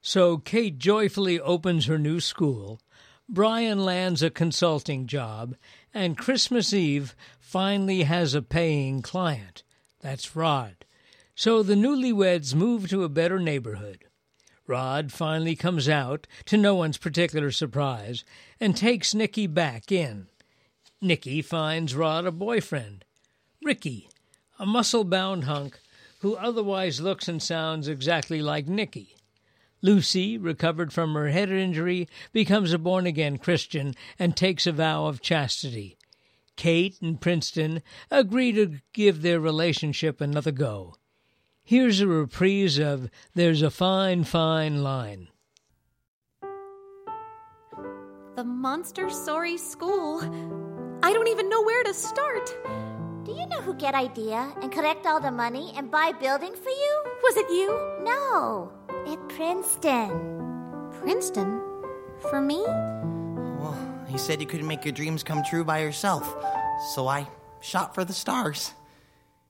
So Kate joyfully opens her new school, Brian lands a consulting job, and Christmas Eve finally has a paying client. That's Rod. So the newlyweds move to a better neighborhood. Rod finally comes out, to no one's particular surprise, and takes Nikki back in. Nikki finds Rod a boyfriend, Ricky, a muscle-bound hunk who otherwise looks and sounds exactly like Nikki. Lucy, recovered from her head injury, becomes a born-again Christian and takes a vow of chastity. Kate and Princeton agree to give their relationship another go. Here's a reprise of There's a Fine, Fine Line. The Montessori School. I don't even know where to start. Do you know who get idea and collect all the money and buy building for you? Was it you? No, it's Princeton. Princeton? For me? Well, he said you couldn't make your dreams come true by yourself, so I shot for the stars.